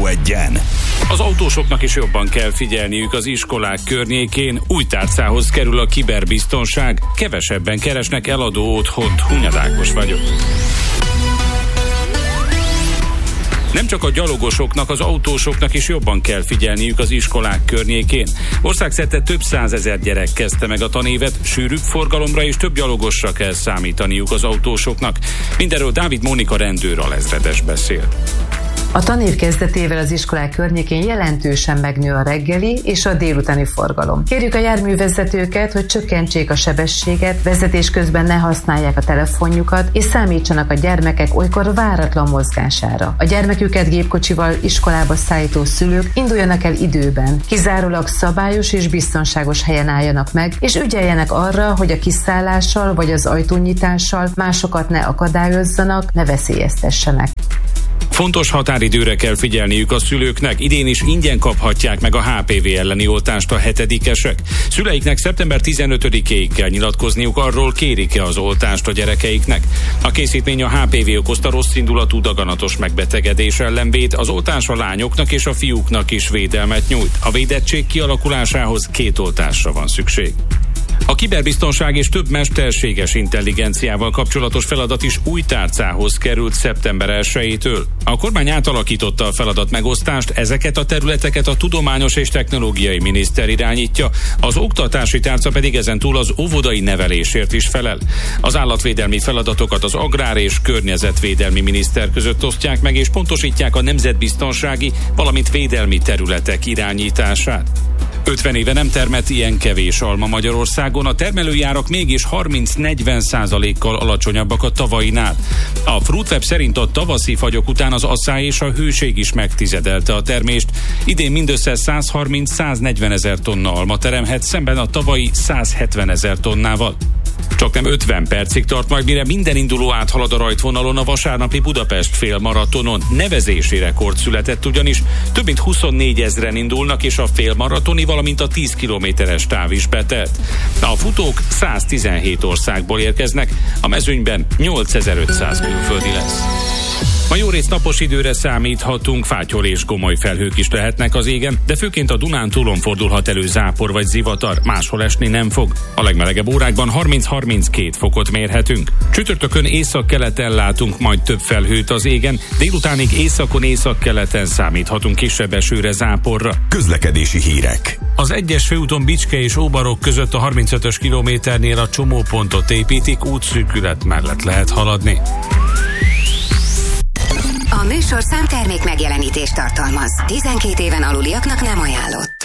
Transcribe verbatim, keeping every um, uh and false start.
egyen. Az autósoknak is jobban kell figyelniük az iskolák környékén, új tárcához kerül a kiberbiztonság, kevesebben keresnek eladó otthont. Hunyad Ákos vagyok. Nem csak a gyalogosoknak, az autósoknak is jobban kell figyelniük az iskolák környékén. Országszerte több százezer gyerek kezdte meg a tanévet, sűrűbb forgalomra és több gyalogosra kell számítaniuk az autósoknak. Mindenről Dávid Mónika rendőr alezredes beszél. A tanév kezdetével az iskolák környékén jelentősen megnő a reggeli és a délutáni forgalom. Kérjük a járművezetőket, hogy csökkentsék a sebességet, vezetés közben ne használják a telefonjukat, és számítsanak a gyermekek olykor váratlan mozgására. A gyermeküket gépkocsival iskolába szállító szülők induljanak el időben, kizárólag szabályos és biztonságos helyen álljanak meg, és ügyeljenek arra, hogy a kiszállással vagy az ajtónyitással másokat ne akadályozzanak, ne veszélyeztessenek. Fontos határidőre kell figyelniük a szülőknek. Idén is ingyen kaphatják meg a há pé vé elleni oltást a hetedikesek. Szüleiknek szeptember tizenötödikéig kell nyilatkozniuk arról, kérik-e az oltást a gyerekeiknek. A készítmény a há pé vé okozta rosszindulatú daganatos megbetegedés ellen véd, az oltás a lányoknak és a fiúknak is védelmet nyújt. A védettség kialakulásához két oltásra van szükség. A kiberbiztonság és több mesterséges intelligenciával kapcsolatos feladat is új tárcához került szeptember elsejétől. A kormány átalakította a feladat megosztást, ezeket a területeket a Tudományos és Technológiai Miniszter irányítja, az oktatási tárca pedig ezentúl az óvodai nevelésért is felel. Az állatvédelmi feladatokat az Agrár- és Környezetvédelmi Miniszter között osztják meg, és pontosítják a nemzetbiztonsági, valamint védelmi területek irányítását. ötven éve nem termett ilyen kevés alma Magyarországon, a termelői árak mégis harminc-negyven százalékkal alacsonyabbak a tavainál. A Fruitweb szerint a tavaszi fagyok után az asszály és a hőség is megtizedelte a termést. Idén mindössze százharminc-száznegyven ezer tonna alma teremhet, szemben a tavalyi százhetven ezer tonnával. Csak nem ötven percig tart majd, mire minden induló áthalad a rajtvonalon a vasárnapi Budapest félmaratonon. Nevezési rekord született ugyanis, több mint huszonnégy ezren indulnak, és a félmaratoni, valamint a tíz kilométeres táv is betelt. A futók száztizenhét országból érkeznek, a mezőnyben nyolcezer-ötszáz külföldi lesz. Ma jórészt napos időre számíthatunk, fátyol és gomoly felhők is lehetnek az égen, de főként a Dunántúlon fordulhat elő zápor vagy zivatar, máshol esni nem fog. A legmelegebb órákban harminc-harminckét fokot mérhetünk. Csütörtökön északkeleten látunk majd több felhőt az égen, délutánig északon északkeleten számíthatunk kisebb esőre, záporra. Közlekedési hírek. Az egyes főúton Bicske és Óbarok között a harmincötös kilométernél a csomópontot építik, útszűkület mellett lehet haladni. A műsorszám termék megjelenítést tartalmaz. tizenkét éven aluliaknak nem ajánlott.